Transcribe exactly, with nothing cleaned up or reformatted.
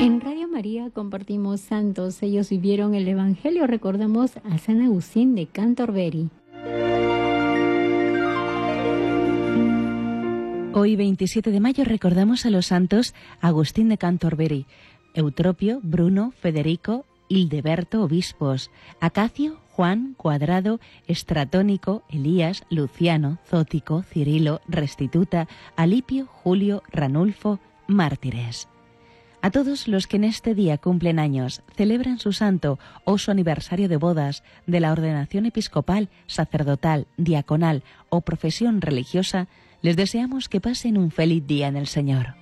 En Radio María compartimos santos. Ellos vivieron el Evangelio. Recordamos a San Agustín de Canterbury. Hoy, veintisiete de mayo, recordamos a los santos Agustín de Canterbury, Eutropio, Bruno, Federico, Hildeberto, obispos, Acacio, Juan, Cuadrado, Estratónico, Elías, Luciano, Zótico, Cirilo, Restituta, Alipio, Julio, Ranulfo, mártires. A todos los que en este día cumplen años, celebran su santo o su aniversario de bodas, de la ordenación episcopal, sacerdotal, diaconal o profesión religiosa, les deseamos que pasen un feliz día en el Señor.